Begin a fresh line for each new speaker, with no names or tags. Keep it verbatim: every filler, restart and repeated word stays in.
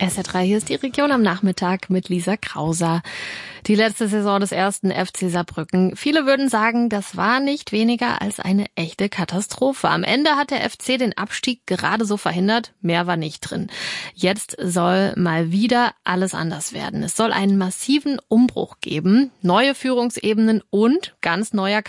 S R drei, hier ist die Region am Nachmittag mit Lisa Krauser. Die letzte Saison des ersten F C Saarbrücken. Viele würden sagen, das war nicht weniger als eine echte Katastrophe. Am Ende hat der F C den Abstieg gerade so verhindert, mehr war nicht drin. Jetzt soll mal wieder alles anders werden. Es soll einen massiven Umbruch geben, neue Führungsebenen und ganz neuer